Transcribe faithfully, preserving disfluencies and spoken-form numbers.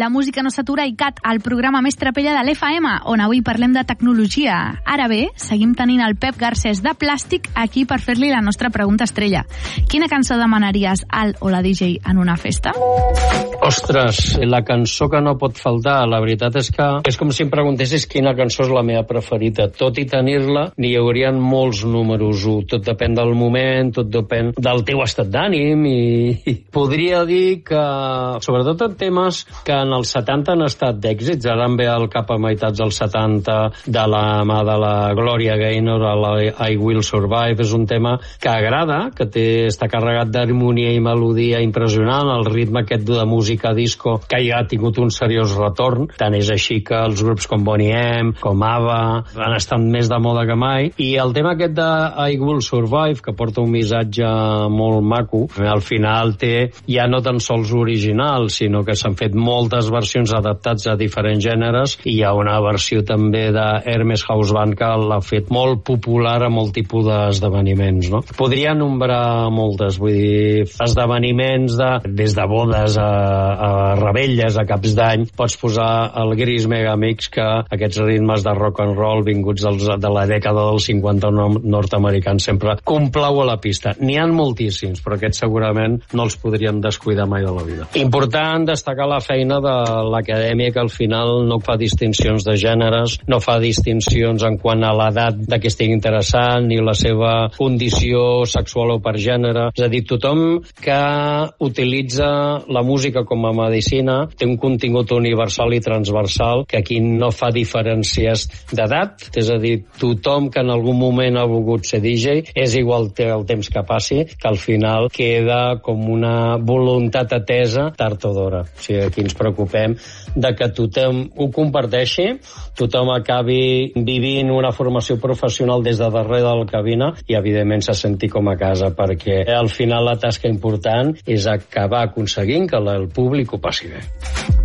La música no s'atura i cat, el programa més trapella de l'F M, on avui parlem de tecnologia. Ara bé, seguim tenint el Pep Garcés de Plàstic aquí per fer-li la nostra pregunta estrella. Quina cançó demanaries al o la D J en una festa? Ostres, la cançó que no pot faltar, la veritat és que és com si em preguntessis quina cançó és la meva preferita. Tot i tenir-la, n'hi haurien molts números u. Tot depèn del moment, tot depèn del teu estat d'ànim i podria dir que, sobretot en temes que en els setanta han estat d'èxits, ara em ve al cap a meitats dels setanta de la mà de la Gloria Gaynor, la I Will Survive, és un tema que agrada, que té, està carregat d'harmonia i melodia impressionant, el ritme aquest de música disco que ja ha tingut un seriós retorn, tant és així que els grups com Boney M, com ABBA, han estat més de moda que mai, i el tema aquest de I Will Survive, que porta un missatge molt maco, al final té ja no tan sols original, sinó que s'han fet moltes versions adaptats a diferents gèneres, i hi ha una versió també de Hermes House Band que l'ha fet molt popular a molt tipus d'esdeveniments, no? Podria nombrar moltes, vull dir, esdeveniments de, des de bodes a, a rebelles, a caps d'any, pots posar el Gris Megamix, que aquests ritmes de rock and roll vinguts dels, de la dècada dels cinquanta nord-americans sempre complau a la pista. N'hi ha moltíssims, però aquests segurament no els podríem descuidar mai de la vida. Important destacar la feina de l'acadèmia, que al final no fa distincions de gèneres, no fa distincions en quant a l'edat de què estigui interessant, ni la seva condició sexual o per gènere. És a dir, tothom que utilitza la música com a medicina té un contingut universal i transversal que aquí no fa diferències d'edat, és a dir, tothom que en algun moment ha volgut ser D J és igual el temps que passi, que al final queda com una voluntat atesa tard o d'hora. O sigui, aquí ens preocupem de que tothom ho comparteixi, tothom acabi vivint una formació professional des de darrere de la cabina i evidentment se senti com a casa, perquè al final la tasca important és acabar aconseguint que el públic ho passi bé.